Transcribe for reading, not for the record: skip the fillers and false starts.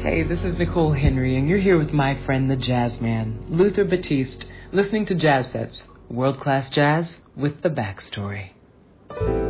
Hey, this is Nicole Henry, and you're here with my friend, the jazz man, Luther Batiste, listening to Jazz Sets, world-class jazz with the backstory.